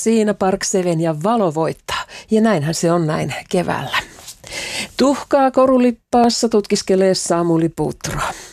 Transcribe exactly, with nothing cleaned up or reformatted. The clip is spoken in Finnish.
siinä Park Seven ja valo voittaa. Ja näinhän se on näin keväällä. Tuhkaa korulippaassa tutkiskelee Samuli Putro.